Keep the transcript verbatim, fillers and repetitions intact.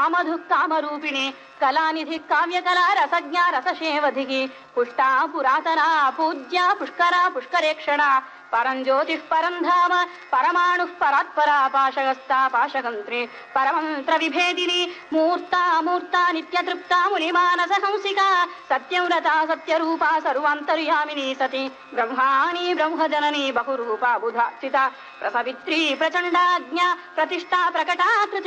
कामधु कामरूपिणी कलानिधि काव्यकला रसज्ञा रसशेवधिः पुष्टा पुरातना पूज्या पुष्करा पुष्करेक्षणा परं ज्योतिः परं धाम परमाणुः परात्परा पाशगस्ता पाशगन्त्री परमन्त्र विभेदिनी मूर्ता मूर्ता नित्यतृप्ता मुनिमानसहंसिका सत्यव्रता सत्यरूपा सर्वान्तर्यामिनी सती ब्रह्माणी ब्रह्मजननी बहुरूपा बुधार्चिता प्रसवित्री प्रचण्डाज्ञा प्रतिष्ठा प्रकटा कृति